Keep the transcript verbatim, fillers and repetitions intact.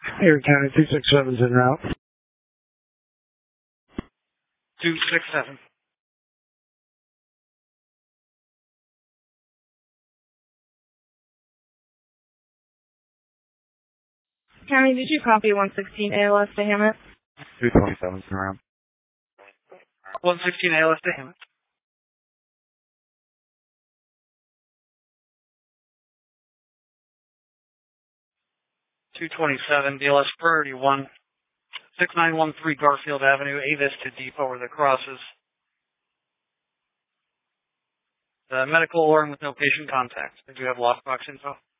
Erie County two six seven is en route. two six seven. County, did you copy one sixteen A L S to Hammett? two twenty-seven is en route. one sixteen A L S to Hammett. two twenty-seven, D L S priority one. six nine one three Garfield Avenue, Avis to Depot where the crosses. The medical alarm with no patient contact. Did you have lockbox info?